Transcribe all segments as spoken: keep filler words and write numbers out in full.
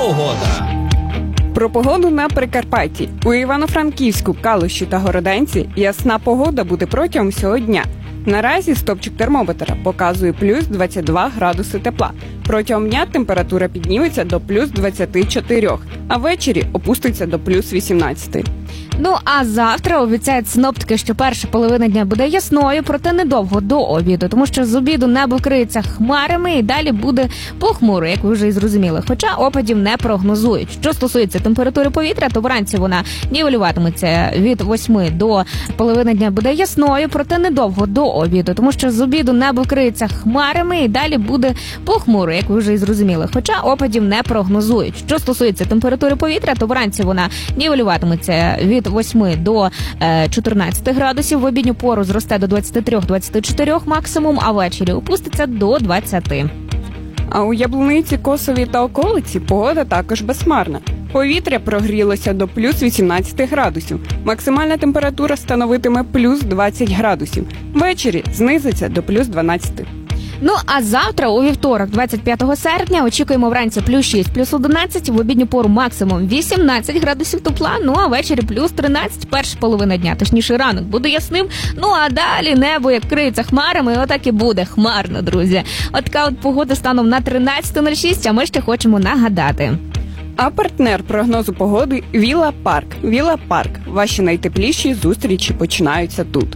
Погода. Про погоду на Прикарпатті. У Івано-Франківську, Калуші та Городенці ясна погода буде протягом всього дня. Наразі стопчик термометра показує плюс двадцять два градуси тепла. Протягом дня температура підніметься до плюс двадцять чотири, а ввечері опуститься до плюс вісімнадцять. Ну, а завтра обіцяють синоптики, що перша половина дня буде ясною, проте недовго до обіду, тому що з обіду небо вкриється хмарами і далі буде похмуро, як ви вже і зрозуміли. Хоча опадів не прогнозують. Що стосується температури повітря, то вранці вона нівелюватиметься від восьми до половини дня буде ясною, проте недовго до обіду, тому що з обіду небо вкриється хмарами і далі буде похмуро, як ви вже і зрозуміли. Хоча опадів не прогнозують. Що стосується температури повітря, то вранці вона нівелюватиметься від восьми до чотирнадцяти градусів, в обідню пору зросте до двадцять три - двадцять чотири максимум, а ввечері опуститься до двадцяти. А у Яблуниці, Косові та околиці погода також безхмарна. Повітря прогрілося до плюс вісімнадцяти градусів. Максимальна температура становитиме плюс двадцять градусів. Ввечері знизиться до плюс дванадцяти. Ну, а завтра, у вівторок, двадцять п'ятого серпня, очікуємо вранці плюс шість, плюс одинадцять, в обідню пору максимум вісімнадцять градусів тепла, ну а ввечері плюс тринадцять, перша половина дня, точніше ранок буде ясним, ну а далі небо як криється хмарами, отак і буде хмарно, друзі. От така от погода станом на тринадцяте нуль шість, а ми ще хочемо нагадати. А партнер прогнозу погоди – Вілла Парк. Вілла Парк. Ваші найтепліші зустрічі починаються тут.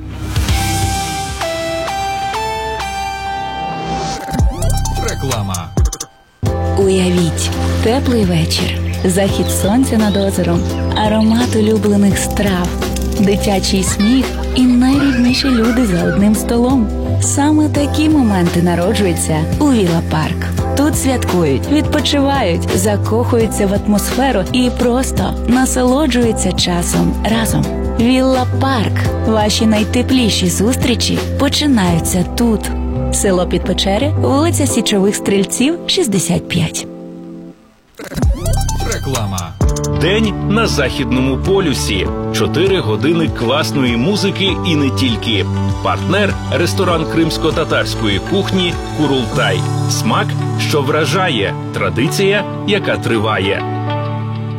Реклама. Уявіть, теплий вечір, захід сонця над озером, аромат улюблених страв, дитячий сміх і найрідніші люди за одним столом. Саме такі моменти народжуються у Вілла Парк. Тут святкують, відпочивають, закохуються в атмосферу і просто насолоджуються часом разом. Вілла Парк. Ваші найтепліші зустрічі починаються тут. Село Підпечери, вулиця Січових Стрільців, шістдесят п'ять. Реклама. День на Західному полюсі. Чотири години класної музики і не тільки. Партнер – ресторан кримсько-татарської кухні «Курултай». Смак, що вражає. Традиція, яка триває.